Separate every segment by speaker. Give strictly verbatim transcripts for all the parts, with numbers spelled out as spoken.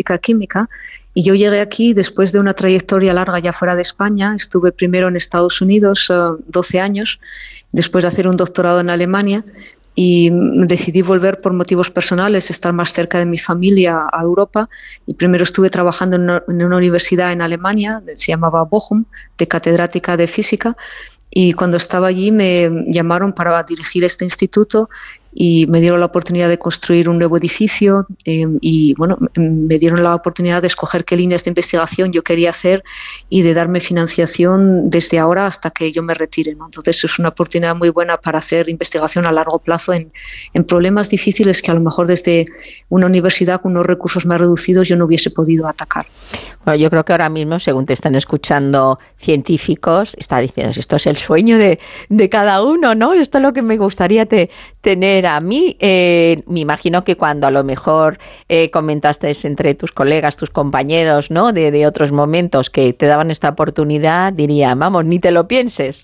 Speaker 1: física química. Y yo llegué aquí después de una trayectoria larga ya fuera de España. Estuve primero en Estados Unidos uh, doce años, después de hacer un doctorado en Alemania, y decidí volver por motivos personales, estar más cerca de mi familia a Europa. Y primero estuve trabajando en una, en una universidad en Alemania, se llamaba Bochum, de catedrática de física. Y cuando estaba allí me llamaron para dirigir este instituto y me dieron la oportunidad de construir un nuevo edificio eh, y bueno, me dieron la oportunidad de escoger qué líneas de investigación yo quería hacer y de darme financiación desde ahora hasta que yo me retire, ¿no? Entonces es una oportunidad muy buena para hacer investigación a largo plazo en, en problemas difíciles que a lo mejor desde una universidad con unos recursos más reducidos yo no hubiese podido atacar.
Speaker 2: Bueno, yo creo que ahora mismo, según te están escuchando científicos, está diciendo, esto es el sueño de, de cada uno, ¿no? Esto es lo que me gustaría te, tener a mí. Eh, me imagino que cuando a lo mejor eh, comentaste entre tus colegas, tus compañeros, ¿no? De, de otros momentos que te daban esta oportunidad, diría, vamos, ni te lo pienses.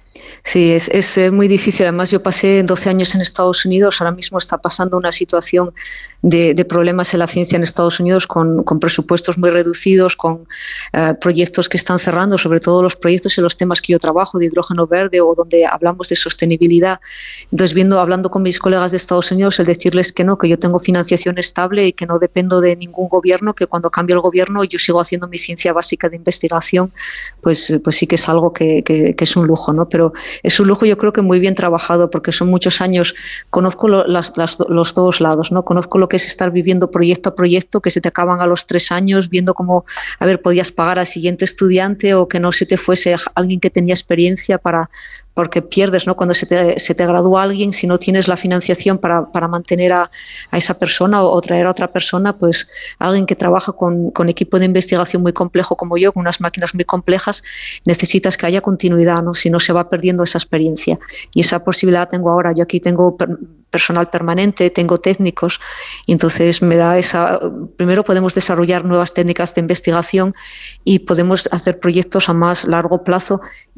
Speaker 1: Sí, es, es muy difícil. Además, yo pasé doce años en Estados Unidos. Ahora mismo está pasando una situación de, de problemas en la ciencia en Estados Unidos con, con presupuestos muy reducidos, con uh, proyectos que están cerrando, sobre todo los proyectos en los temas que yo trabajo, de hidrógeno verde o donde hablamos de sostenibilidad. Entonces, viendo, hablando con mis colegas de Estados Unidos, el decirles que no, que yo tengo financiación estable y que no dependo de ningún gobierno, que cuando cambie el gobierno yo sigo haciendo mi ciencia básica de investigación, pues, pues sí que es algo que, que, que es un lujo, ¿no? Pero es un lujo, yo creo que muy bien trabajado, porque son muchos años, conozco lo, las, las, los dos lados, ¿no? Conozco lo que es estar viviendo proyecto a proyecto, que se te acaban a los tres años, viendo cómo, a ver, podías pagar al siguiente estudiante o que no se te fuese alguien que tenía experiencia para... porque pierdes, ¿no? Cuando se te, se te gradúa alguien, si no tienes la financiación para, para mantener a, a esa persona o, o traer a otra persona, pues alguien que trabaja con, con equipo de investigación muy complejo como yo, con unas máquinas muy complejas, necesitas que haya continuidad, ¿no? Si no se va perdiendo esa experiencia. Y esa posibilidad tengo ahora. Yo aquí tengo per, personal permanente, tengo técnicos, y entonces me da esa... Primero podemos desarrollar nuevas técnicas de investigación y podemos hacer proyectos a más largo plazo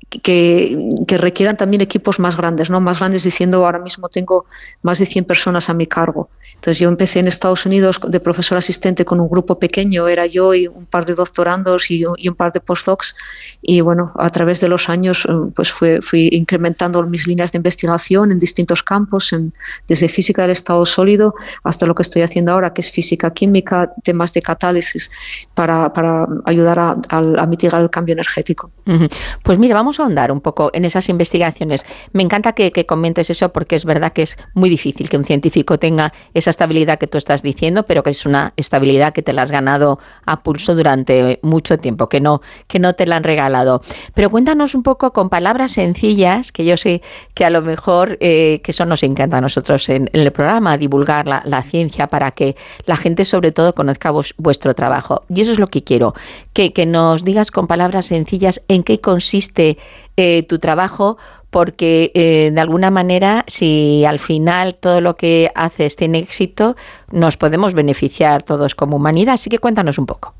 Speaker 1: que, que requieran también equipos más grandes, ¿no? Más grandes diciendo, ahora mismo tengo más de cien personas a mi cargo. Entonces yo empecé en Estados Unidos de profesor asistente con un grupo pequeño, era yo y un par de doctorandos y, y un par de postdocs, y bueno, a través de los años pues fui, fui incrementando mis líneas de investigación en distintos campos, en, desde física del estado sólido hasta lo que estoy haciendo ahora, que es física química, temas de catálisis para, para ayudar a, a, a mitigar el cambio energético.
Speaker 2: Uh-huh. Pues mira, vamos a ahondar un poco en esas investigaciones. Me encanta que, que comentes eso, porque es verdad que es muy difícil que un científico tenga esa estabilidad que tú estás diciendo, pero que es una estabilidad que te la has ganado a pulso durante mucho tiempo, que no, que no te la han regalado. Pero cuéntanos un poco con palabras sencillas, que yo sé que a lo mejor, eh, que eso nos encanta a nosotros en, en el programa, divulgar la, la ciencia para que la gente sobre todo conozca vos, vuestro trabajo. Y eso es lo que quiero, que, que nos digas con palabras sencillas en qué consiste eh, tu trabajo, porque eh, de alguna manera, si al final todo lo que haces tiene éxito, nos podemos beneficiar todos como humanidad. Así que cuéntanos un poco.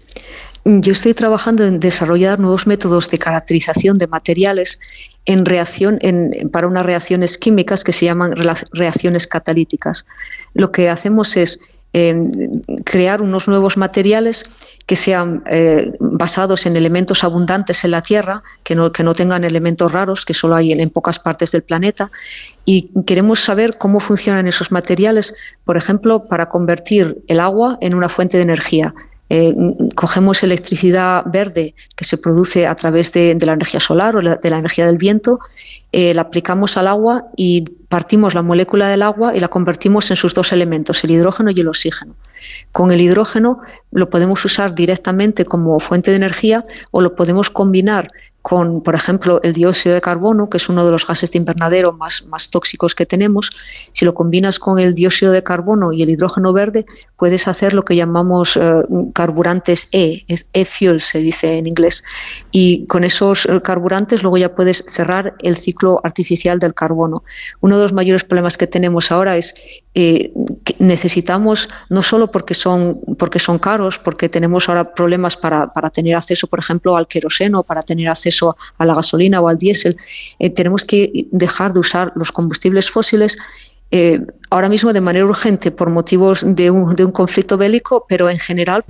Speaker 1: Yo estoy trabajando en desarrollar nuevos métodos de caracterización de materiales en reacción en, para unas reacciones químicas que se llaman reacciones catalíticas. Lo que hacemos es eh, crear unos nuevos materiales que sean eh, basados en elementos abundantes en la Tierra, que no, que no tengan elementos raros, que solo hay en, en pocas partes del planeta, y queremos saber cómo funcionan esos materiales, por ejemplo, para convertir el agua en una fuente de energía. Eh, cogemos electricidad verde que se produce a través de, de la energía solar o la, de la energía del viento, eh, la aplicamos al agua y partimos la molécula del agua y la convertimos en sus dos elementos, el hidrógeno y el oxígeno. Con el hidrógeno lo podemos usar directamente como fuente de energía o lo podemos combinar con, por ejemplo, el dióxido de carbono, que es uno de los gases de invernadero más, más tóxicos que tenemos. Si lo combinas con el dióxido de carbono y el hidrógeno verde, puedes hacer lo que llamamos eh, carburantes E, E-fuel se dice en inglés. Y con esos carburantes luego ya puedes cerrar el ciclo artificial del carbono. Uno de los mayores problemas que tenemos ahora es eh, que necesitamos, no solo porque son, porque son caros, porque tenemos ahora problemas para, para tener acceso, por ejemplo, al queroseno, para tener acceso a la gasolina o al diésel, eh, tenemos que dejar de usar los combustibles fósiles eh, ahora mismo de manera urgente por motivos de un, de un conflicto bélico, pero en general